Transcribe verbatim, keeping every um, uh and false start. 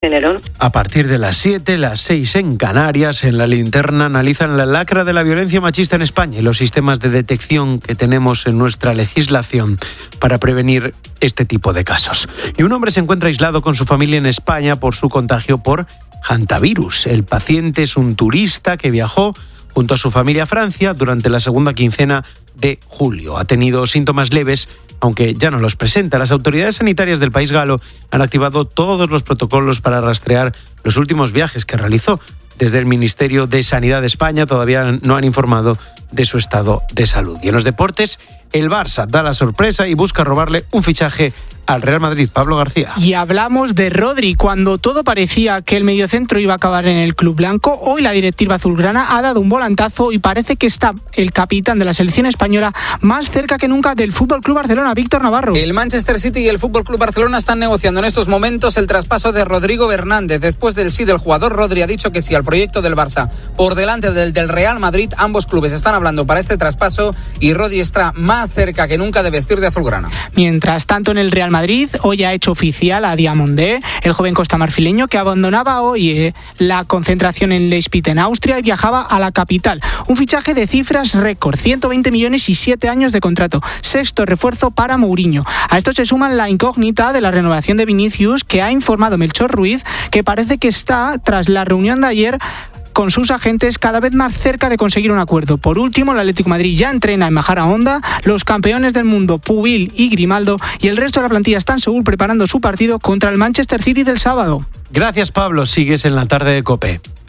A partir de las siete, las seis en Canarias, en La Linterna analizan la lacra de la violencia machista en España y los sistemas de detección que tenemos en nuestra legislación para prevenir este tipo de casos. Y un hombre se encuentra aislado con su familia en España por su contagio por hantavirus. El paciente es un turista que viajó junto a su familia a Francia durante la segunda quincena de julio. Ha tenido síntomas leves, aunque ya no los presenta. Las autoridades sanitarias del país galo han activado todos los protocolos para rastrear los últimos viajes que realizó. Desde el Ministerio de Sanidad de España todavía no han informado de su estado de salud. Y en los deportes, el Barça da la sorpresa y busca robarle un fichaje al Real Madrid. Pablo García. Y hablamos de Rodri. Cuando todo parecía que el mediocentro iba a acabar en el club blanco, hoy la directiva azulgrana ha dado un volantazo y parece que está el capitán de la selección española más cerca que nunca del F C Barcelona, Víctor Navarro. El Manchester City y el F C Barcelona están negociando en estos momentos el traspaso de Rodrigo Fernández. Después del sí del jugador, Rodri ha dicho que sí al proyecto del Barça por delante del del Real Madrid. Ambos clubes están hablando para este traspaso y Rodri está más cerca que nunca de vestir de azulgrana. Mientras tanto, en el Real Madrid hoy ha hecho oficial a Diamondé, el joven costamarfileño que abandonaba hoy eh, la concentración en Leipzig en Austria y viajaba a la capital. Un fichaje de cifras récord, ciento veinte millones y siete años de contrato. Sexto refuerzo para Mourinho. A esto se suma la incógnita de la renovación de Vinicius, que ha informado Melchor Ruiz que parece que está, tras la reunión de ayer con sus agentes, cada vez más cerca de conseguir un acuerdo. Por último, el Atlético de Madrid ya entrena en Majadahonda, los campeones del mundo Pubil y Grimaldo y el resto de la plantilla están seguro preparando su partido contra el Manchester City del sábado. Gracias, Pablo. Sigues en la tarde de COPE.